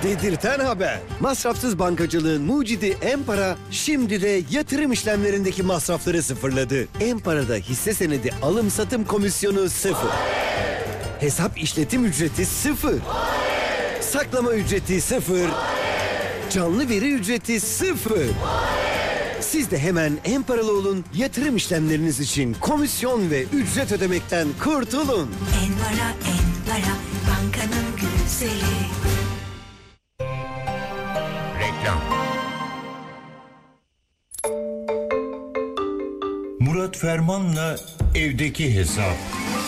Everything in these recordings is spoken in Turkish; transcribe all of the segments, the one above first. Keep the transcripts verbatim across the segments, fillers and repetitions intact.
Dedirten haber. Masrafsız bankacılığın mucidi Empara şimdi de yatırım işlemlerindeki masrafları sıfırladı. Empara'da hisse senedi alım satım komisyonu sıfır. Hesap işletim ücreti sıfır. Saklama ücreti sıfır. Canlı veri ücreti sıfır. Siz de hemen Emparalı olun, yatırım işlemleriniz için komisyon ve ücret ödemekten kurtulun. Enpara, Enpara, bankanın güzeli. Reklam. Murat Ferman'la evdeki hesap.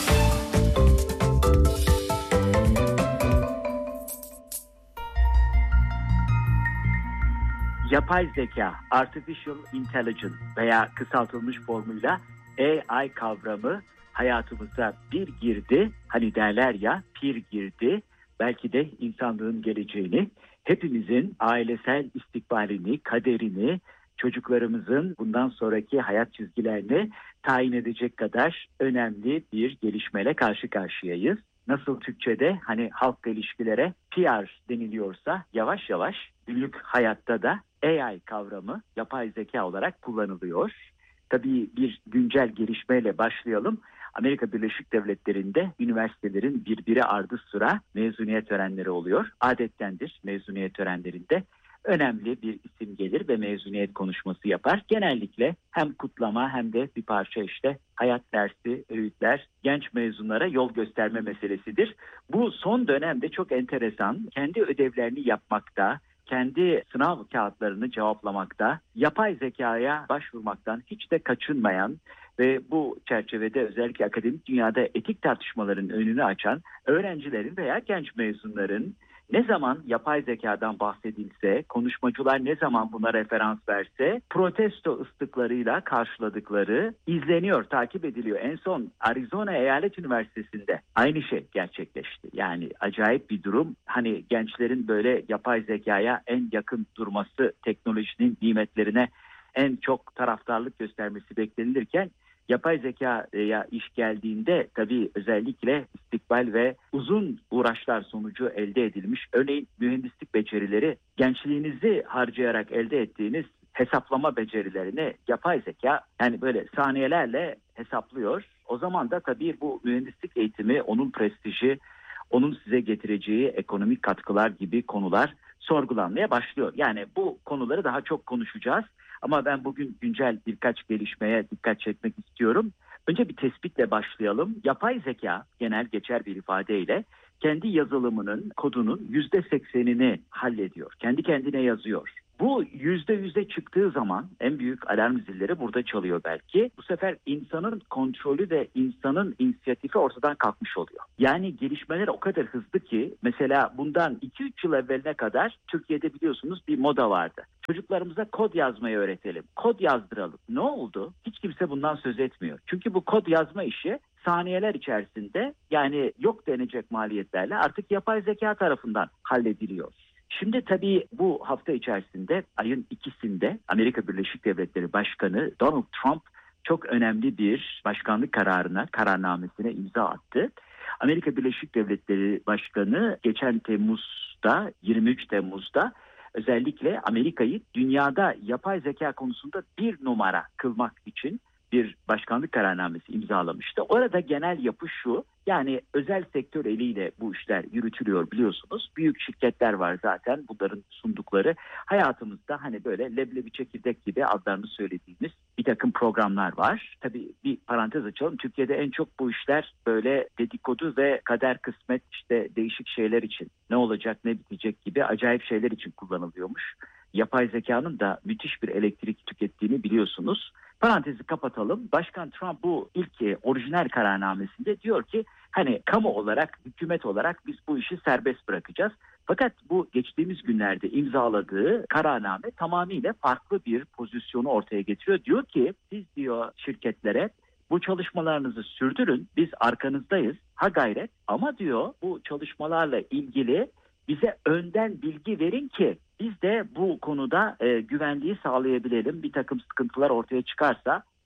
Yapay zeka, Artificial Intelligence veya kısaltılmış formuyla A I kavramı hayatımıza bir girdi. Hani derler ya, pir girdi. Belki de insanlığın geleceğini, hepimizin ailesel istikbalini, kaderini, çocuklarımızın bundan sonraki hayat çizgilerini tayin edecek kadar önemli bir gelişmeyle karşı karşıyayız. Nasıl Türkçe'de hani halkla ilişkilere P R deniliyorsa yavaş yavaş günlük hayatta da A I kavramı yapay zeka olarak kullanılıyor. Tabii bir güncel gelişmeyle başlayalım. Amerika Birleşik Devletleri'nde üniversitelerin birbiri ardı sıra mezuniyet törenleri oluyor. Adettendir mezuniyet törenlerinde önemli bir isim gelir ve mezuniyet konuşması yapar. Genellikle hem kutlama hem de bir parça işte hayat dersi, öğütler, genç mezunlara yol gösterme meselesidir. Bu son dönemde çok enteresan, kendi ödevlerini yapmakta, kendi sınav kağıtlarını cevaplamakta, yapay zekaya başvurmaktan hiç de kaçınmayan ve bu çerçevede özellikle akademik dünyada etik tartışmaların önünü açan öğrencilerin veya genç mezunların ne zaman yapay zekadan bahsedilse, konuşmacılar ne zaman buna referans verse, protesto ıslıklarıyla karşıladıkları izleniyor, takip ediliyor. En son Arizona Eyalet Üniversitesi'nde aynı şey gerçekleşti. Yani acayip bir durum. Hani gençlerin böyle yapay zekaya en yakın durması, teknolojinin nimetlerine en çok taraftarlık göstermesi beklenilirken, yapay zekaya iş geldiğinde tabii özellikle istikbal ve uzun uğraşlar sonucu elde edilmiş. Örneğin mühendislik becerileri, gençliğinizi harcayarak elde ettiğiniz hesaplama becerilerini yapay zeka yani böyle saniyelerle hesaplıyor. O zaman da tabii bu mühendislik eğitimi, onun prestiji, onun size getireceği ekonomik katkılar gibi konular sorgulanmaya başlıyor. Yani bu konuları daha çok konuşacağız. Ama ben bugün güncel birkaç gelişmeye dikkat çekmek istiyorum. Önce bir tespitle başlayalım. Yapay zeka genel geçer bir ifadeyle kendi yazılımının, kodunun yüzde seksenini hallediyor. Kendi kendine yazıyor. Bu yüzde yüze çıktığı zaman en büyük alarm zilleri burada çalıyor belki. Bu sefer insanın kontrolü ve insanın inisiyatifi ortadan kalkmış oluyor. Yani gelişmeler o kadar hızlı ki mesela bundan iki üç yıl evveline kadar Türkiye'de biliyorsunuz bir moda vardı. Çocuklarımıza kod yazmayı öğretelim, kod yazdıralım. Ne oldu? Hiç kimse bundan söz etmiyor. Çünkü bu kod yazma işi saniyeler içerisinde yani yok denecek maliyetlerle artık yapay zeka tarafından hallediliyor. Şimdi tabii bu hafta içerisinde ayın ikisinde Amerika Birleşik Devletleri Başkanı Donald Trump çok önemli bir başkanlık kararına, kararnamesine imza attı. Amerika Birleşik Devletleri Başkanı geçen Temmuz'da, yirmi üç Temmuz'da özellikle Amerika'yı dünyada yapay zeka konusunda bir numara kılmak için bir başkanlık kararnamesi imzalamıştı. Orada genel yapı şu, yani özel sektör eliyle bu işler yürütülüyor biliyorsunuz. Büyük şirketler var zaten, bunların sundukları hayatımızda hani böyle leblebi çekirdek gibi adlarını söylediğimiz bir takım programlar var. Tabii bir parantez açalım. Türkiye'de en çok bu işler böyle dedikodu ve kader kısmet işte değişik şeyler için ne olacak ne bitecek gibi acayip şeyler için kullanılıyormuş. Yapay zekanın da müthiş bir elektrik tükettiğini biliyorsunuz. Parantezi kapatalım. Başkan Trump bu ilk e, orijinal kararnamesinde diyor ki hani kamu olarak, hükümet olarak biz bu işi serbest bırakacağız. Fakat bu geçtiğimiz günlerde imzaladığı kararname tamamıyla farklı bir pozisyonu ortaya getiriyor. Diyor ki siz diyor şirketlere bu çalışmalarınızı sürdürün, biz arkanızdayız, ha gayret, ama diyor bu çalışmalarla ilgili bize önden bilgi verin ki biz de bu konuda e, güvenliği sağlayabilelim. Bir takım sıkıntılar ortaya çıkarsa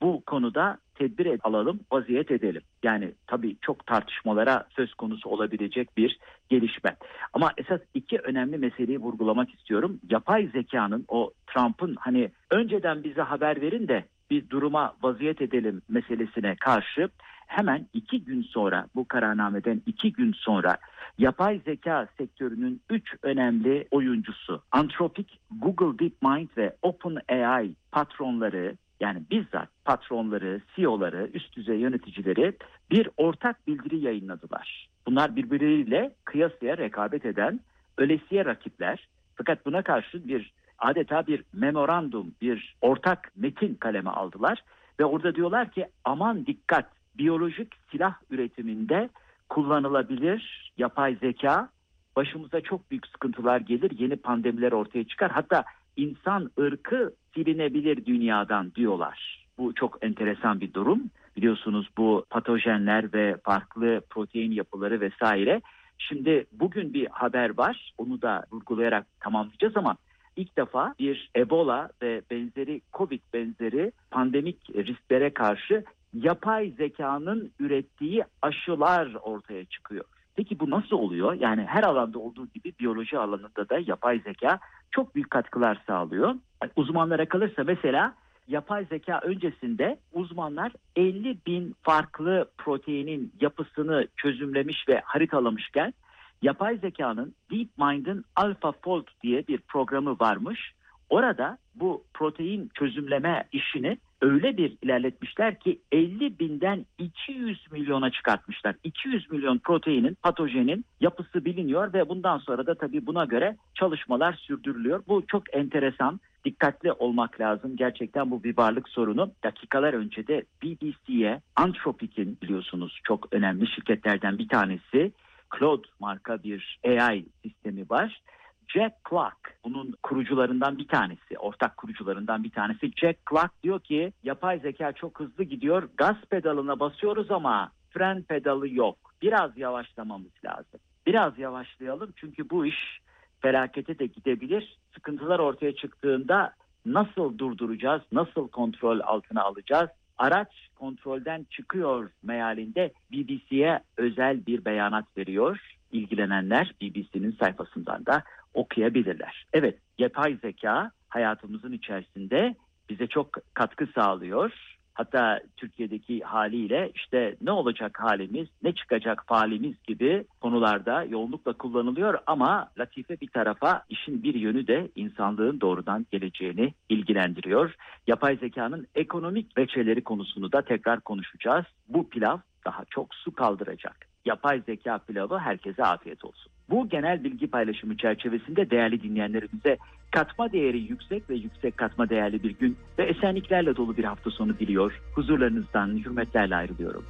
bu konuda tedbir alalım, vaziyet edelim. Yani tabii çok tartışmalara söz konusu olabilecek bir gelişme. Ama esas iki önemli meseleyi vurgulamak istiyorum. Yapay zekanın, o Trump'ın hani önceden bize haber verin de bir duruma vaziyet edelim meselesine karşı hemen iki gün sonra, bu kararnameden iki gün sonra yapay zeka sektörünün üç önemli oyuncusu, Anthropic, Google DeepMind ve OpenAI patronları, yani bizzat patronları, C E O'ları, üst düzey yöneticileri bir ortak bildiri yayınladılar. Bunlar birbirleriyle kıyasıya rekabet eden ölesiye rakipler. Fakat buna karşı bir adeta bir memorandum, bir ortak metin kaleme aldılar. Ve orada diyorlar ki aman dikkat, biyolojik silah üretiminde kullanılabilir yapay zeka, başımıza çok büyük sıkıntılar gelir, yeni pandemiler ortaya çıkar. Hatta insan ırkı silinebilir dünyadan diyorlar. Bu çok enteresan bir durum. Biliyorsunuz bu patojenler ve farklı protein yapıları vesaire. Şimdi bugün bir haber var. Onu da vurgulayarak tamamlayacağız ama ilk defa bir Ebola ve benzeri Covid benzeri pandemik risklere karşı yapay zekanın ürettiği aşılar ortaya çıkıyor. Peki bu nasıl oluyor? Yani her alanda olduğu gibi biyoloji alanında da yapay zeka çok büyük katkılar sağlıyor. Uzmanlara kalırsa mesela yapay zeka öncesinde uzmanlar elli bin farklı proteinin yapısını çözümlemiş ve haritalamışken yapay zekanın DeepMind'in AlphaFold diye bir programı varmış. Orada bu protein çözümleme işini öyle bir ilerletmişler ki elli binden iki yüz milyona çıkartmışlar. iki yüz milyon proteinin, patojenin yapısı biliniyor ve bundan sonra da tabii buna göre çalışmalar sürdürülüyor. Bu çok enteresan, dikkatli olmak lazım. Gerçekten bu bir varlık sorunu. Dakikalar önce de B B C'ye Anthropic'in, biliyorsunuz çok önemli şirketlerden bir tanesi, Claude marka bir A I sistemi var. Jack Clark bunun kurucularından bir tanesi, ortak kurucularından bir tanesi. Jack Clark diyor ki yapay zeka çok hızlı gidiyor. Gaz pedalına basıyoruz ama fren pedalı yok. Biraz yavaşlamamız lazım. Biraz yavaşlayalım çünkü bu iş felakete de gidebilir. Sıkıntılar ortaya çıktığında nasıl durduracağız, nasıl kontrol altına alacağız? Araç kontrolden çıkıyor mealinde B B C'ye özel bir beyanat veriyor. İlgilenenler B B C'nin sayfasından da okuyabilirler. Evet, yapay zeka hayatımızın içerisinde bize çok katkı sağlıyor. Hatta Türkiye'deki haliyle işte ne olacak halimiz, ne çıkacak falimiz gibi konularda yoğunlukla kullanılıyor ama latife bir tarafa, işin bir yönü de insanlığın doğrudan geleceğini ilgilendiriyor. Yapay zekanın ekonomik veçeleri konusunu da tekrar konuşacağız. Bu pilav daha çok su kaldıracak. Yapay zeka pilavı herkese afiyet olsun. Bu genel bilgi paylaşımı çerçevesinde değerli dinleyenlerimize katma değeri yüksek ve yüksek katma değerli bir gün ve esenliklerle dolu bir hafta sonu diliyor. Huzurlarınızdan hürmetlerle ayrılıyorum.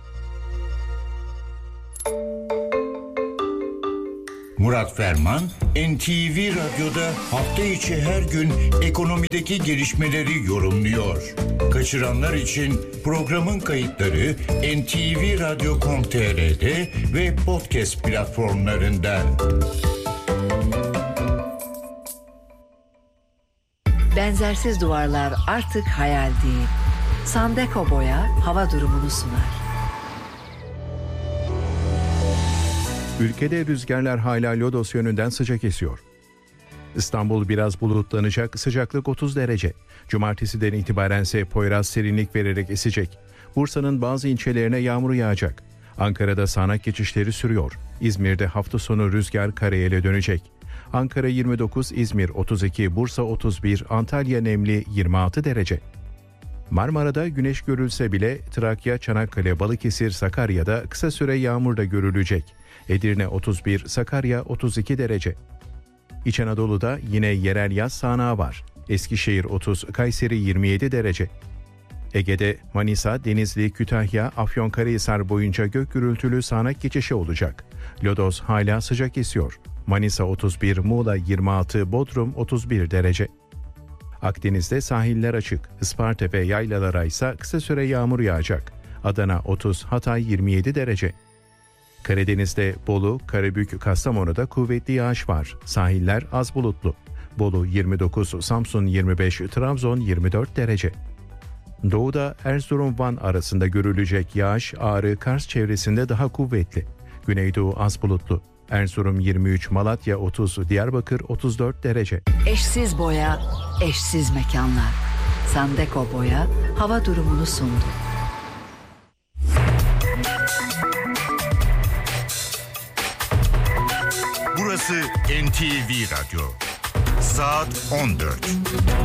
Murat Ferman, N T V Radyo'da hafta içi her gün ekonomideki gelişmeleri yorumluyor. Kaçıranlar için programın kayıtları en te ve radyo nokta com nokta te r'de ve podcast platformlarında. Benzersiz duvarlar artık hayal değil. Sandeko Boya hava durumunu sunar. Ülkede rüzgarlar hala lodos yönünden sıcak esiyor. İstanbul biraz bulutlanacak, sıcaklık otuz derece. Cumartesiden itibaren ise Poyraz serinlik vererek esecek. Bursa'nın bazı ilçelerine yağmur yağacak. Ankara'da sağanak geçişleri sürüyor. İzmir'de hafta sonu rüzgar karayele dönecek. Ankara yirmi dokuz, İzmir otuz iki, Bursa otuz bir, Antalya nemli yirmi altı derece. Marmara'da güneş görülse bile Trakya, Çanakkale, Balıkesir, Sakarya'da kısa süre yağmur da görülecek. Edirne otuz bir, Sakarya otuz iki derece. İç Anadolu'da yine yerel yaz sağanağı var. Eskişehir otuz, Kayseri yirmi yedi derece. Ege'de Manisa, Denizli, Kütahya, Afyonkarahisar boyunca gök gürültülü sağanak geçişi olacak. Lodos hala sıcak esiyor. Manisa otuz bir, Muğla yirmi altı, Bodrum otuz bir derece. Akdeniz'de sahiller açık. Isparta ve yaylalara ise kısa süre yağmur yağacak. Adana otuz, Hatay yirmi yedi derece. Karadeniz'de Bolu, Karabük, Kastamonu'da kuvvetli yağış var. Sahiller az bulutlu. Bolu yirmi dokuz, Samsun yirmi beş, Trabzon yirmi dört derece. Doğuda Erzurum-Van arasında görülecek yağış Ağrı-Kars çevresinde daha kuvvetli. Güneydoğu az bulutlu. Erzurum yirmi üç, Malatya otuz, Diyarbakır otuz dört derece. Eşsiz boya, eşsiz mekanlar. Sandeko Boya hava durumunu sundu. Burası N T V Radyo. Saat on dört.